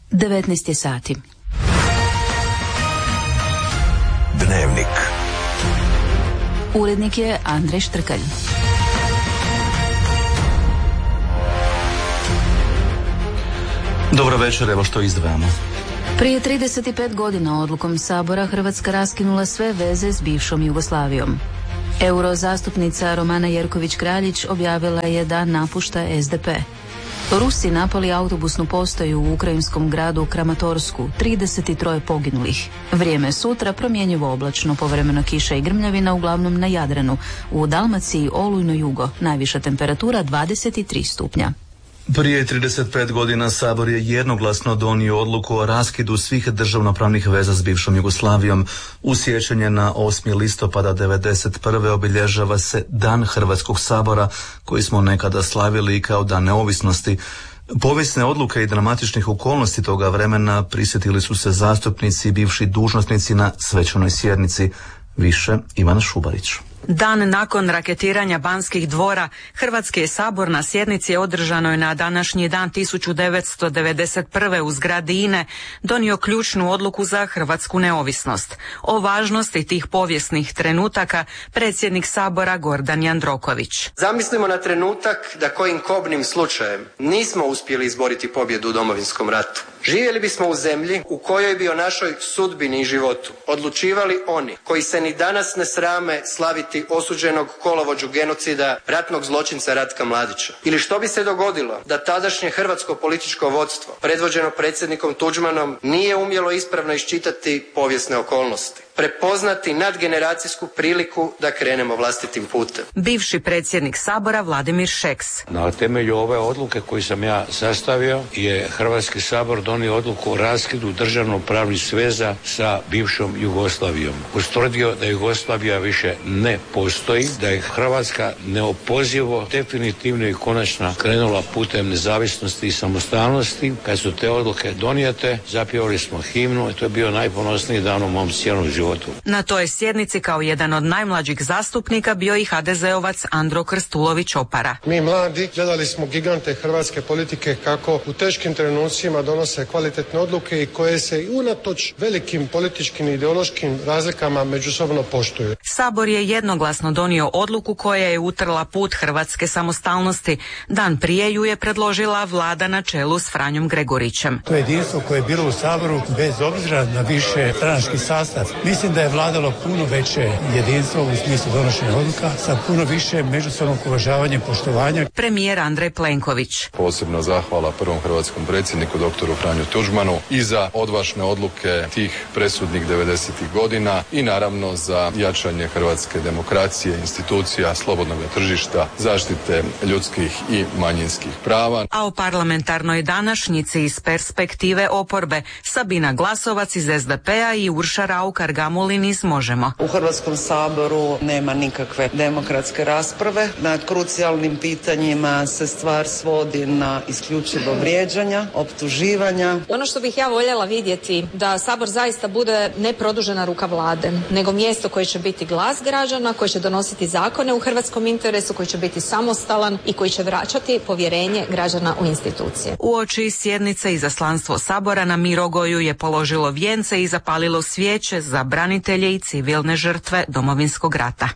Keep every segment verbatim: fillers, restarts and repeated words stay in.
devetnaest je sati. Dnevnik. Urednik je Andrej Štrkalj. Dobro večer, evo što izdvajamo. Prije trideset pet godina odlukom Sabora Hrvatska raskinula sve veze s bivšom Jugoslavijom. Eurozastupnica Romana Jerković-Kraljić objavila je da napušta es de pe. Rusi napali autobusnu postaju u ukrajinskom gradu Kramatorsku, trideset tri poginulih. Vrijeme sutra promjenjivo oblačno, povremeno kiša i grmljavina, uglavnom na Jadranu. U Dalmaciji olujno jugo, najviša temperatura dvadeset tri stupnja. Prije trideset pet godina Sabor je jednoglasno donio odluku o raskidu svih državnopravnih veza s bivšom Jugoslavijom. U sjećanje na osmi listopada devedeset prve obilježava se Dan Hrvatskog sabora, koji smo nekada slavili kao Dan neovisnosti. Povijesne odluke i dramatičnih okolnosti toga vremena prisjetili su se zastupnici i bivši dužnosnici na svečanoj sjednici. Više Ivana Šubarić. Dan nakon raketiranja Banskih dvora, Hrvatski je sabor na sjednici održanoj na današnji dan tisuću devetsto devedeset prve u zgradi I N E donio ključnu odluku za hrvatsku neovisnost. O važnosti tih povijesnih trenutaka predsjednik sabora Gordan Jandroković. Zamislimo na trenutak da kojim kobnim slučajem nismo uspjeli izboriti pobjedu u Domovinskom ratu. Živjeli bismo u zemlji u kojoj bi o našoj sudbini i životu odlučivali oni koji se ni danas ne srame slaviti osuđenog kolovođu genocida, ratnog zločinca Ratka Mladića. Ili što bi se dogodilo da tadašnje hrvatsko političko vodstvo, predvođeno predsjednikom Tuđmanom, nije umjelo ispravno iščitati povijesne okolnosti, prepoznati nadgeneracijsku priliku da krenemo vlastitim putem. Bivši predsjednik sabora Vladimir Šeks. Na temelju ove odluke koju sam ja sastavio je Hrvatski sabor donio odluku o raskidu državno-pravnih sveza sa bivšom Jugoslavijom. Ustvrdio da Jugoslavija više ne postoji, da je Hrvatska neopozivo, definitivno i konačno krenula putem nezavisnosti i samostalnosti. Kad su te odluke donijete, zapjevali smo himnu i to je bio najponosniji dan u mom cijelom životu. Na toj sjednici kao jedan od najmlađih zastupnika bio i ha de ze ovac Andro Krstulović Opara. Mi mladi gledali smo gigante hrvatske politike kako u teškim trenucima donose kvalitetne odluke i koje se i unatoč velikim političkim i ideološkim razlikama međusobno poštuju. Sabor je jednoglasno donio odluku koja je utrla put hrvatske samostalnosti. Dan prije ju je predložila vlada na čelu s Franjom Gregorićem. To je jedinstvo koje je bilo u Saboru bez obzira na više stranački sastav. Mislim da je vladalo puno veće jedinstvo u smislu donošenja odluka sa puno više međusobnog uvažavanja i poštovanja. Premijer Andrej Plenković. Posebno zahvala prvom hrvatskom predsjedniku doktoru Franju Tuđmanu i za odvažne odluke tih presudnih devedesetih godina i naravno za jačanje hrvatske demokracije, institucija, slobodnog tržišta, zaštite ljudskih i manjinskih prava. A o parlamentarnoj današnjici iz perspektive oporbe Sabina Glasovac iz es de pe-a i Urša Raukar Gamulin iz Možemo. U Hrvatskom saboru nema nikakve demokratske rasprave. Na krucijalnim pitanjima se stvar svodi na isključivo vrijeđanja, optuživanja. Ono što bih ja voljela vidjeti da Sabor zaista bude ne produžena ruka vlade, nego mjesto koje će biti glas građana, koje će donositi zakone u hrvatskom interesu, koji će biti samostalan i koji će vraćati povjerenje građana u institucije. Uoči sjednice izaslanstvo Sabora na Mirogoju je položilo vijence i zapalilo svijeće za branitelje i civilne žrtve Domovinskog rata.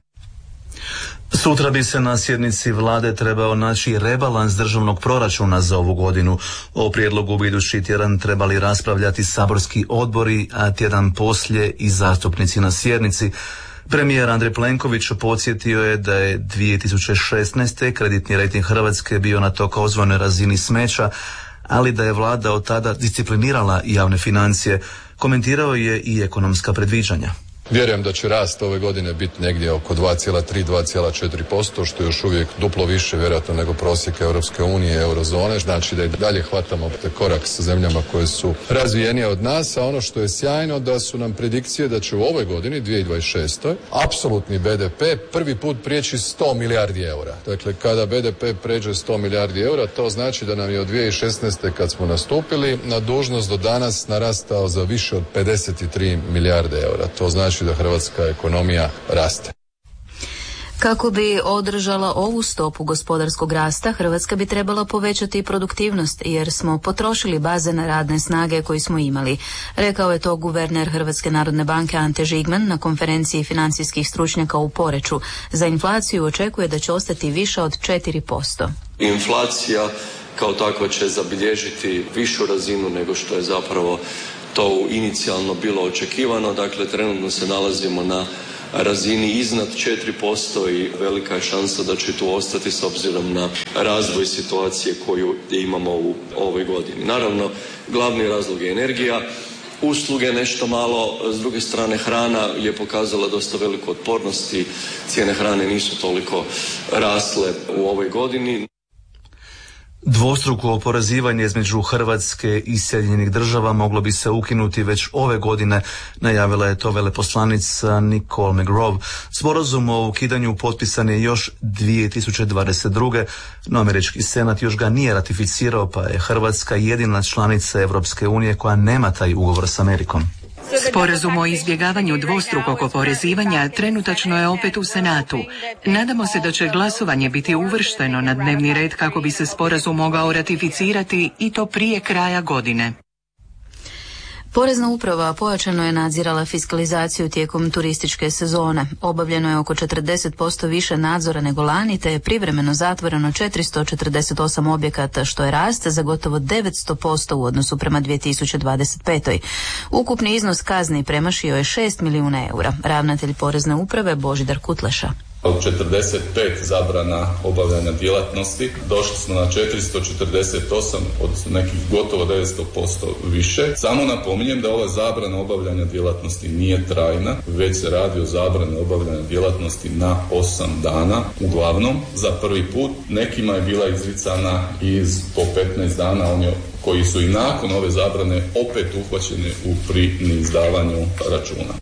Sutra bi se na sjednici vlade trebao naći rebalans državnog proračuna za ovu godinu. O prijedlogu bi idući tjedan trebali raspravljati saborski odbori, a tjedan poslije i zastupnici na sjednici. Premijer Andrej Plenković podsjetio je da je dvije tisuće šesnaeste. kreditni rejting Hrvatske bio na takozvanoj razini smeća, ali da je vlada od tada disciplinirala javne financije. Komentirao je i ekonomska predviđanja. Vjerujem da će rast ove godine biti negdje oko dva zarez tri do dva zarez četiri posto, što je još uvijek duplo više vjerojatno nego prosjek Europske unije i eurozone. Znači da i dalje hvatamo korak sa zemljama koje su razvijenije od nas, a ono što je sjajno da su nam predikcije da će u ovoj godini, dvije tisuće dvadeset šeste. apsolutni be de pe prvi put prijeći sto milijardi eura. Dakle, kada be de pe pređe sto milijardi eura, to znači da nam je od dvije tisuće šesnaeste. kad smo nastupili na dužnost do danas narastao za više od pedeset tri milijarde eura. To znači da hrvatska ekonomija raste. Kako bi održala ovu stopu gospodarskog rasta, Hrvatska bi trebala povećati produktivnost jer smo potrošili bazen radne snage koji smo imali. Rekao je to guverner Hrvatske narodne banke Ante Žigman na konferenciji financijskih stručnjaka u Poreču. Za inflaciju očekuje da će ostati više od četiri posto. Inflacija kao takva će zabilježiti višu razinu nego što je zapravo to inicijalno bilo očekivano. Dakle, trenutno se nalazimo na razini iznad četiri posto i velika je šansa da će tu ostati s obzirom na razvoj situacije koju imamo u ovoj godini. Naravno, glavni razlog je energija, usluge nešto malo, s druge strane hrana je pokazala dosta veliku otpornost i cijene hrane nisu toliko rasle u ovoj godini. Dvostruko oporezivanje između Hrvatske i Sjedinjenih država moglo bi se ukinuti već ove godine, najavila je to veleposlanica Nicole McGraw. Sporazum o ukidanju potpisan je još dvije tisuće dvadeset druge. no američki senat još ga nije ratificirao, pa je Hrvatska jedina članica Europske unije koja nema taj ugovor s Amerikom. Sporazum o izbjegavanju dvostrukog oporezivanja trenutačno je opet u Senatu. Nadamo se da će glasovanje biti uvršteno na dnevni red kako bi se sporazum mogao ratificirati i to prije kraja godine. Porezna uprava pojačano je nadzirala fiskalizaciju tijekom turističke sezone. Obavljeno je oko četrdeset posto više nadzora nego lani, te je privremeno zatvoreno četiristo četrdeset osam objekata, što je rast za gotovo devetsto posto u odnosu prema dvije tisuće dvadeset pete. Ukupni iznos kazni premašio je šest milijuna eura. Ravnatelj Porezne uprave Božidar Kutleša. Od četrdeset pet zabrana obavljanja djelatnosti došli smo na četiristo četrdeset osam, odnosno nekih gotovo devetsto posto više. Samo napominjem da ova zabrana obavljanja djelatnosti nije trajna, već se radi o zabrani obavljanja djelatnosti na osam dana. Uglavnom, za prvi put nekima je bila izricana iz po petnaest dana, oni koji su i nakon ove zabrane opet uhvaćeni u pri neizdavanju računa.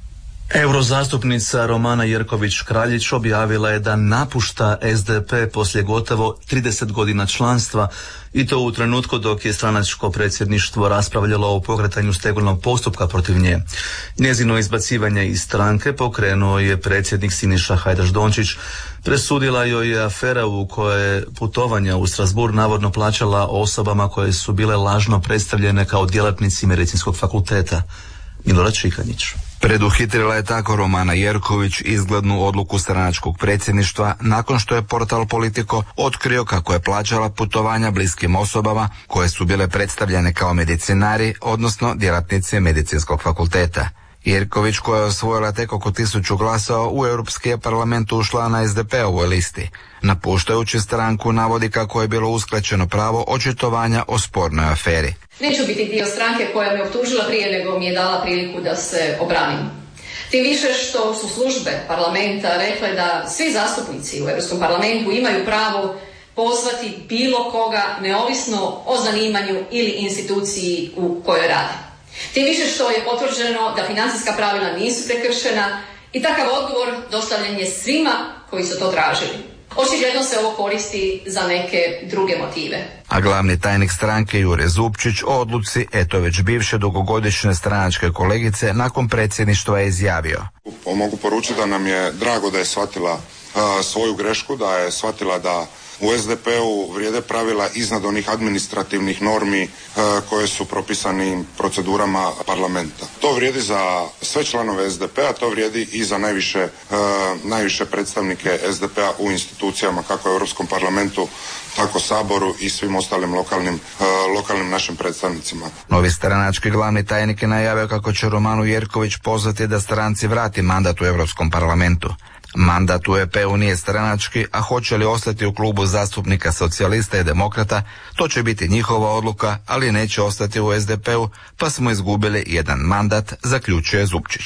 Eurozastupnica Romana Jerković-Kraljić objavila je da napušta S D P poslije gotovo trideset godina članstva, i to u trenutku dok je stranačko predsjedništvo raspravljalo o pokretanju stegovnog postupka protiv nje. Njezino izbacivanje iz stranke pokrenuo je predsjednik Siniša Hajdaš-Dončić. Presudila joj je afera u kojoj je putovanja u Strasbourg navodno plaćala osobama koje su bile lažno predstavljene kao djelatnici medicinskog fakulteta. Milorad Čikanjić. Preduhitrila je tako Romana Jerković izglednu odluku stranačkog predsjedništva nakon što je portal Politico otkrio kako je plaćala putovanja bliskim osobama koje su bile predstavljene kao medicinari, odnosno djelatnici medicinskog fakulteta. Jerković, koja je osvojila tek oko tisuću glasova, u Europski parlament ušla na S D P-ovoj listi. Napuštajući stranku navodi kako je bilo uskraćeno pravo očitovanja o spornoj aferi. Neću biti dio stranke koja me optužila prije nego mi je dala priliku da se obranim. Tim više što su službe parlamenta rekle da svi zastupnici u Europskom parlamentu imaju pravo pozvati bilo koga neovisno o zanimanju ili instituciji u kojoj rade. Tim više što je potvrđeno da financijska pravila nisu prekršena i takav odgovor dostavljen je svima koji su to tražili. Očigledno se ovo koristi za neke druge motive. A glavni tajnik stranke Jure Zupčić o odluci eto već bivše dugogodišnje stranačke kolegice nakon predsjedništva je izjavio. Mogu poručiti da nam je drago da je shvatila uh, svoju grešku, da je shvatila da u S D P-u vrijede pravila iznad onih administrativnih normi uh, koje su propisani procedurama parlamenta. To vrijedi za sve članove S D P-a, to vrijedi i za najviše, uh, najviše predstavnike S D P-a u institucijama, kako u Europskom parlamentu, tako Saboru i svim ostalim lokalnim, uh, lokalnim našim predstavnicima. Novi stranački glavni tajnik je najavio kako će Romanu Jerković pozvati da stranci vrati mandat u Europskom parlamentu. Mandat u E P-u nije stranački, a hoće li ostati u klubu zastupnika socijalista i demokrata, to će biti njihova odluka, ali neće ostati u S D P-u, pa smo izgubili jedan mandat, zaključuje Zupčić.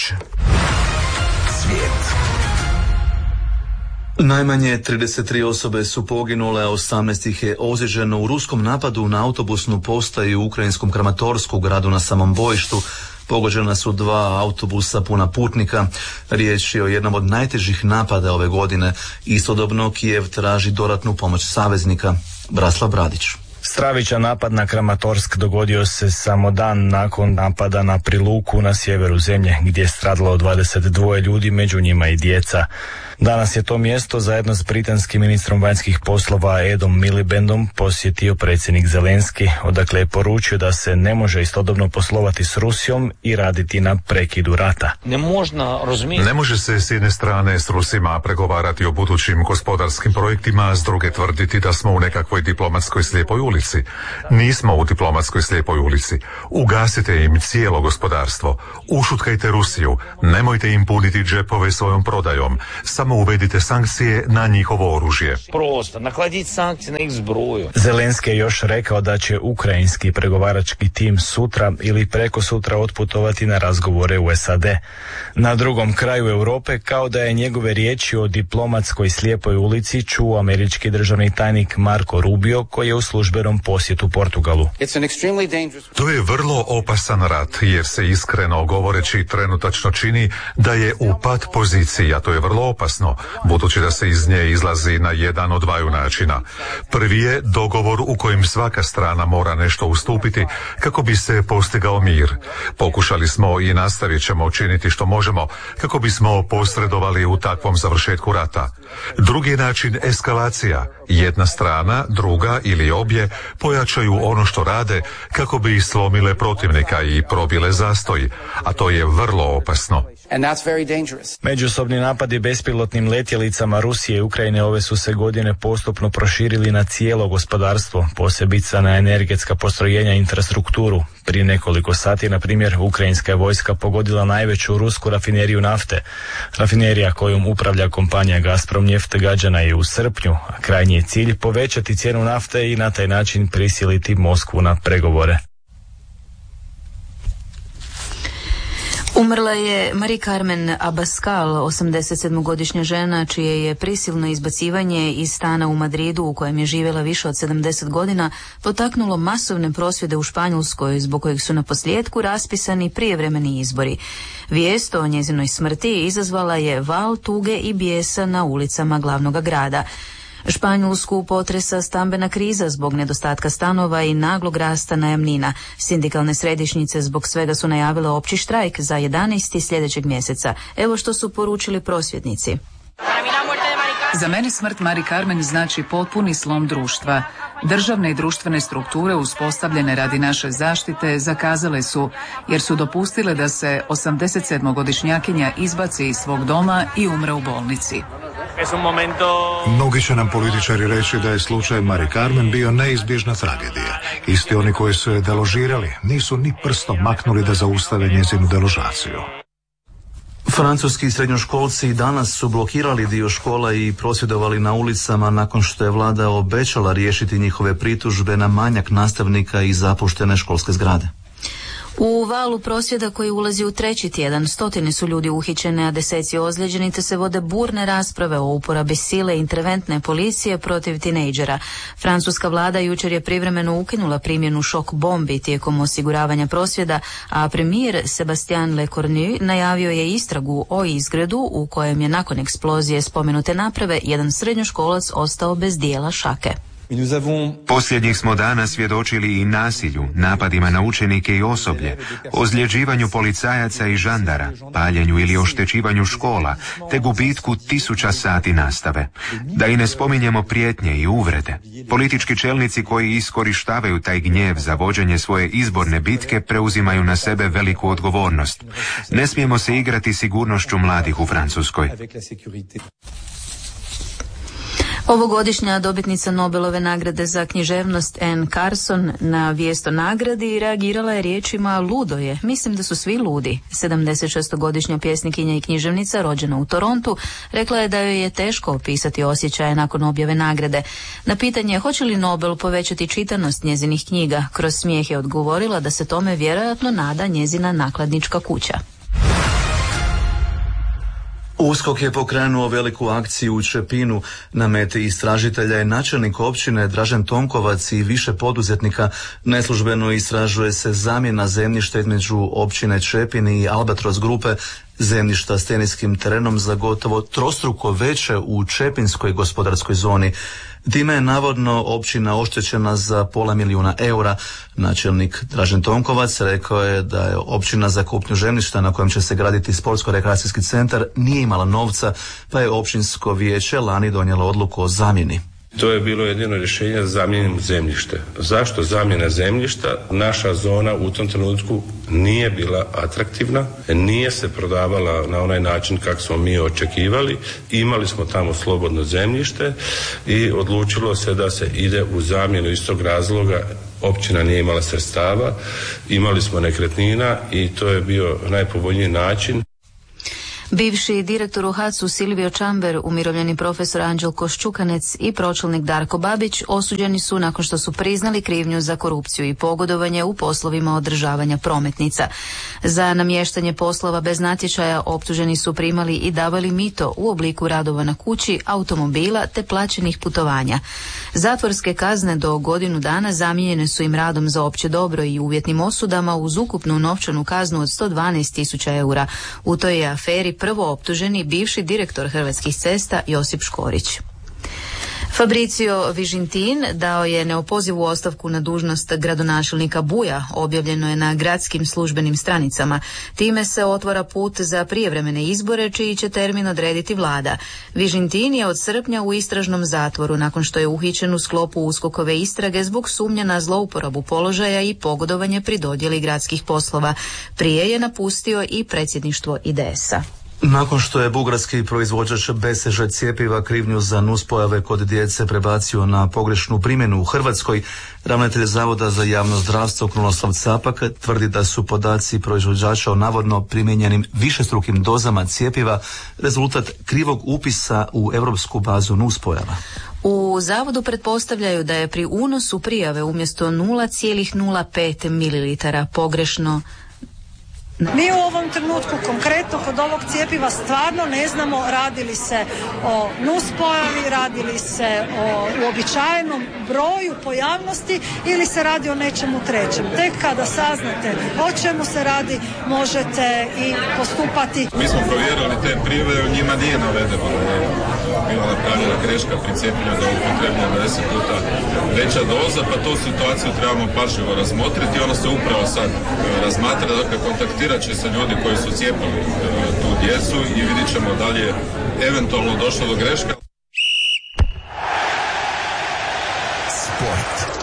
Svijet. Najmanje trideset tri osobe su poginule, a osamnaest ih je ozlijeđeno u ruskom napadu na autobusnu postaju u ukrajinskom Kramatorsku, gradu na samom bojištu. Pogođena su dva autobusa puna putnika. Riječ je o jednom od najtežih napada ove godine. Istodobno Kijev traži dodatnu pomoć saveznika. Braslav Bradić. Stravičan napad na Kramatorsk dogodio se samo dan nakon napada na Priluku na sjeveru zemlje, gdje je stradalo dvadeset dva ljudi, među njima i djeca. Danas je to mjesto zajedno s britanskim ministrom vanjskih poslova Edom Milibandom posjetio predsjednik Zelenski, odakle je poručio da se ne može istodobno poslovati s Rusijom i raditi na prekidu rata. Ne, ne može se s jedne strane s Rusima pregovarati o budućim gospodarskim projektima, a s druge tvrditi da smo u nekakvoj diplomatskoj slijepoj ulici. Nismo u diplomatskoj slijepoj ulici. Ugasite im cijelo gospodarstvo. Ušutkajte Rusiju. Nemojte im puniti džepove svojom prodajom. Samo uvedite sankcije na njihovo oružje. Prosto, nakladiti sankcije na ih zbroju. Zelenski je još rekao da će ukrajinski pregovarački tim sutra ili preko sutra otputovati na razgovore u S A D. Na drugom kraju Europe, kao da je njegove riječi o diplomatskoj slijepoj ulici čuo američki državni tajnik Marco Rubio, koji je u službenom posjetu Portugalu. To je vrlo opasan rat, jer se iskreno govoreći trenutačno čini da je u pat poziciji, a to je vrlo opasno, budući da se iz nje izlazi na jedan od dvaju načina. Prvi je dogovor u kojem svaka strana mora nešto ustupiti kako bi se postigao mir. Pokušali smo i nastavit ćemo činiti što možemo kako bismo posredovali u takvom završetku rata. Drugi način eskalacija. Jedna strana, druga ili obje pojačaju ono što rade kako bi slomile protivnika i probile zastoj, a to je vrlo opasno. Međusobni napadi bespilotnim letjelicama Rusije i Ukrajine ove su se godine postupno proširili na cijelo gospodarstvo, posebice na energetska postrojenja i infrastrukturu. Prije nekoliko sati, na primjer, ukrajinska je vojska pogodila najveću rusku rafineriju nafte. Rafinerija kojom upravlja kompanija Gazprom Neft gađana je u srpnju, a krajnji je cilj povećati cijenu nafte i na taj način prisiliti Moskvu na pregovore. Umrla je Marie Carmen Abascal, osamdesetsedmogodišnja žena čije je prisilno izbacivanje iz stana u Madridu u kojem je živjela više od sedamdeset godina potaknulo masovne prosvjede u Španjolskoj, zbog kojeg su na posljedku raspisani prijevremeni izbori. Vijest o njezinoj smrti izazvala je val tuge i bijesa na ulicama glavnog grada. Španjolsku potresa stambena kriza zbog nedostatka stanova i naglog rasta najamnina. Sindikalne središnjice zbog svega su najavile opći štrajk za jedanaesti sljedećeg mjeseca. Evo što su poručili prosvjednici. Za mene smrt Marie Carmen znači potpuni slom društva. Državne i društvene strukture uspostavljene radi naše zaštite zakazale su, jer su dopustile da se osamdesetsedmogodišnjakinja izbaci iz svog doma i umre u bolnici. Mnogi će nam političari reći da je slučaj Marie Carmen bio neizbježna tragedija. Isti oni koji su je deložirali nisu ni prstom maknuli da zaustave njezinu deložaciju. Francuski srednjoškolci danas su blokirali dio škola i prosvjedovali na ulicama nakon što je vlada obećala riješiti njihove pritužbe na manjak nastavnika i zapuštene školske zgrade. U valu prosvjeda koji ulazi u treći tjedan, stotine su ljudi uhićene, a deseci ozlijeđeni, te se vode burne rasprave o uporabi sile interventne policije protiv tinejdžera. Francuska vlada jučer je privremeno ukinula primjenu šok bombi tijekom osiguravanja prosvjeda, a premijer Sébastien Lecornu najavio je istragu o izgredu u kojem je nakon eksplozije spomenute naprave jedan srednjoškolac ostao bez dijela šake. Posljednjih smo dana svjedočili i nasilju, napadima na učenike i osoblje, ozljeđivanju policajaca i žandara, paljenju ili oštećivanju škola, te gubitku tisuća sati nastave. Da i ne spominjemo prijetnje i uvrede. Politički čelnici koji iskorištavaju taj gnjev za vođenje svoje izborne bitke preuzimaju na sebe veliku odgovornost. Ne smijemo se igrati sigurnošću mladih u Francuskoj. Ovogodišnja dobitnica Nobelove nagrade za književnost Anne Carson na vijest o nagradi reagirala je riječima ludo je, mislim da su svi ludi. sedamdesetšestogodišnja pjesnikinja i književnica rođena u Torontu rekla je da joj je teško opisati osjećaje nakon objave nagrade. Na pitanje hoće li Nobel povećati čitanost njezinih knjiga, kroz smijeh je odgovorila da se tome vjerojatno nada njezina nakladnička kuća. USKOK je pokrenuo veliku akciju u Čepinu. Na meti istražitelja je načelnik općine Dražen Tonkovac i više poduzetnika. Neslužbeno istražuje se zamjena zemljišta između općine Čepin i Albatros grupe zemljišta s teniskim terenom za gotovo trostruko veće u Čepinskoj gospodarskoj zoni. Time je navodno općina oštećena za pola milijuna eura. Načelnik Dražen Tonkovac rekao je da je općina za kupnju zemljišta na kojem će se graditi sportsko-rekreacijski centar nije imala novca, pa je općinsko vijeće lani donijelo odluku o zamjeni. To je bilo jedino rješenje za zamjenu zemljište. Zašto zamjena zemljišta? Naša zona u tom trenutku nije bila atraktivna, nije se prodavala na onaj način kako smo mi očekivali. Imali smo tamo slobodno zemljište i odlučilo se da se ide u zamjenu iz tog razloga. Općina nije imala sredstava, imali smo nekretnina i to je bio najpovoljniji način. Bivši direktor u HAC-u Silvio Čamber, umirovljeni profesor Anđelko Ščukanec i pročelnik Darko Babić osuđeni su nakon što su priznali krivnju za korupciju i pogodovanje u poslovima održavanja prometnica. Za namještanje poslova bez natječaja optuženi su primali i davali mito u obliku radova na kući, automobila te plaćenih putovanja. Zatvorske kazne do godinu dana zamijenjene su im radom za opće dobro i uvjetnim osudama uz ukupnu novčanu kaznu od sto dvanaest tisuća eura. U toj je aferi prvo optuženi bivši direktor Hrvatskih cesta Josip Škorić. Fabricio Vižintin dao je neopozivu ostavku na dužnost gradonačelnika Buja, objavljeno je na gradskim službenim stranicama. Time se otvara put za prijevremene izbore, čiji će termin odrediti vlada. Vižintin je od srpnja u istražnom zatvoru nakon što je uhićen u sklopu USKOK-ove istrage zbog sumnje na zlouporabu položaja i pogodovanje pri dodjeli gradskih poslova. Prije je napustio i predsjedništvo I D S-a. Nakon što je bugarski proizvođač B S Ž cjepiva krivnju za nuspojave kod djece prebacio na pogrešnu primjenu u Hrvatskoj, ravnatelj Zavoda za javno zdravstvo Krunoslav Capak tvrdi da su podaci proizvođača o navodno primijenjenim višestrukim dozama cjepiva rezultat krivog upisa u europsku bazu nuspojava. U zavodu pretpostavljaju da je pri unosu prijave umjesto nula zarez nula pet mililitara pogrešno. Mi u ovom trenutku konkretno kod ovog cjepiva stvarno ne znamo radi li se o nuspojavi, radi li se o uobičajenom broju pojavnosti ili se radi o nečemu trećem. Tek kada saznate o čemu se radi, možete i postupati. Mi smo provjerili te prijave, u njima nije navedeno da je bila napravljena greška pri cijepljenju, da je upotrebljena deset puta veća doza, pa tu situaciju trebamo pažljivo razmotriti. Ono se upravo sad razmatra, dakle kontaktirati će se ljudi koji su cijepili tu djecu i vidit ćemo da li je eventualno došlo do greška. Sport.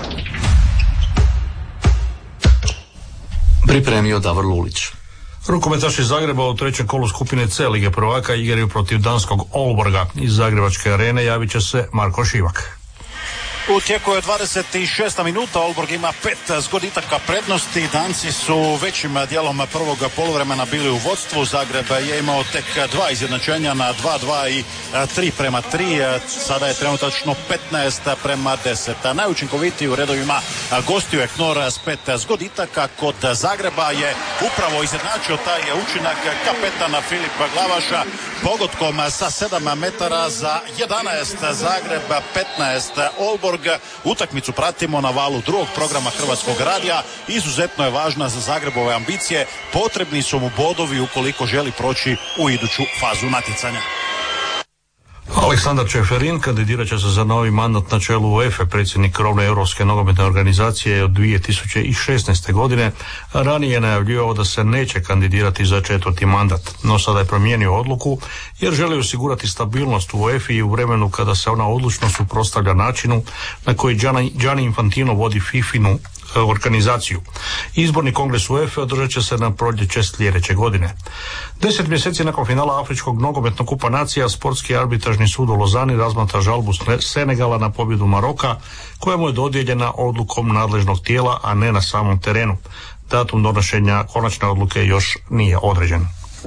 Pripremio Davor Lulić. Rukometaši Zagreba u trećem kolu skupine C Lige prvaka igraju protiv danskog Aalborga. Iz Zagrebačke arene javit će se Marko Šivak. U tijeku je dvadeset šesta minuta, Aalborg ima pet zgoditaka prednosti, Danci su većim dijelom prvog poluvremena bili u vodstvu, Zagreb je imao tek dva izjednačenja na dva dva i tri prema tri, sada je trenutačno petnaest prema deset. Najučinkovitiji u redovima gostiju je Knor s pet zgoditaka, kod Zagreba je upravo izjednačio taj učinak kapetana Filipa Glavaša pogodkom sa sedam metara za jedanaest Zagreb, petnaest Aalborg. Utakmicu pratimo na valu drugog programa Hrvatskog radija. Izuzetno je važna za Zagrebove ambicije. Potrebni su mu bodovi ukoliko želi proći u iduću fazu natjecanja. Aleksandar Čeferin kandidirat će se za novi mandat na čelu UEFA, predsjednik krovne Europske nogometne organizacije od dvije tisuće šesnaeste. godine. Ranije je najavljivao da se neće kandidirati za četvrti mandat, no sada je promijenio odluku jer želi osigurati stabilnost u UEFA i u vremenu kada se ona odlučno suprotstavlja načinu na koji Gianni Infantino vodi fifinu organizaciju. Izborni kongres UEFA održat će se na proljeće sljedeće godine. Deset mjeseci nakon finala Afričkog nogometnog kupa nacija, sportski arbitražni sud u Lozani razmatra žalbu Senegala na pobjedu Maroka, koja mu je dodijeljena odlukom nadležnog tijela, a ne na samom terenu. Datum donošenja konačne odluke još nije određen.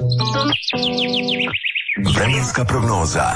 Vremenska prognoza.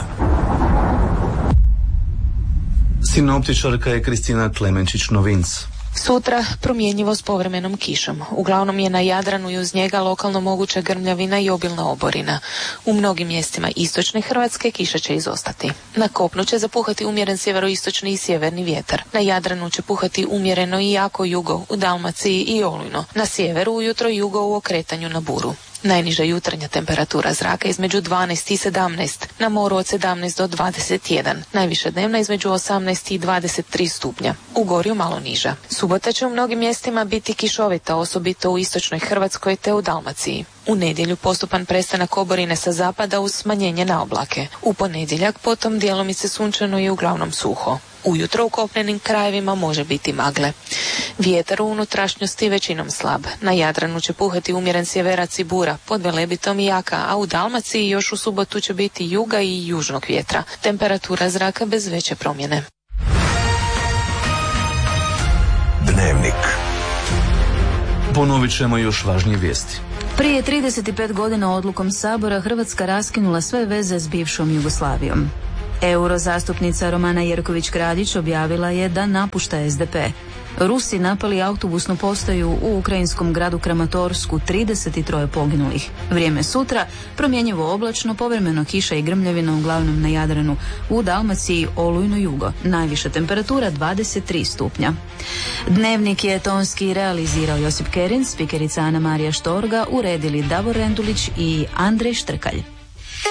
Sinoptičarka je Kristina Klemenčić-Novinc. Sutra promjenjivo s povremenom kišom. Uglavnom je na Jadranu i uz njega lokalno moguća grmljavina i obilna oborina. U mnogim mjestima istočne Hrvatske kiša će izostati. Na kopnu će zapuhati umjeren sjeveroistočni i sjeverni vjetar. Na Jadranu će puhati umjereno i jako jugo, u Dalmaciji i olujno. Na sjeveru ujutro jugo u okretanju na buru. Najniža jutarnja temperatura zraka između dvanaest i sedamnaest, na moru od sedamnaest do dvadeset jedan, najviša dnevna između osamnaest i dvadeset tri stupnja, u Gorju malo niža. Subota će u mnogim mjestima biti kišovita, osobito u istočnoj Hrvatskoj te u Dalmaciji. U nedjelju postupan prestanak oborine sa zapada uz smanjenje na oblake. U ponedjeljak potom djelomice sunčano i uglavnom suho. Ujutro u kopnenim krajevima može biti magle. Vjetar u unutrašnjosti većinom slab. Na Jadranu će puhati umjeren sjeverac i bura, pod Velebitom i jaka, a u Dalmaciji još u subotu će biti juga i južnog vjetra. Temperatura zraka bez veće promjene. Dnevnik. Ponovit ćemo još važnije vijesti. Prije trideset pet godina odlukom Sabora Hrvatska raskinula sve veze s bivšom Jugoslavijom. Eurozastupnica Romana Jerković-Kraljić objavila je da napušta es de pe. Rusi napali autobusnu postaju u ukrajinskom gradu Kramatorsku, trideset tri poginulih. Vrijeme sutra, promjenjivo oblačno, povremeno kiša i grmljavina uglavnom na Jadranu, u Dalmaciji olujno jugo, najviša temperatura dvadeset tri stupnja. Dnevnik je tonski realizirao Josip Kerin, spikerica Ana Marija Štorga, uredili Davor Rendulić i Andrej Štrkalj.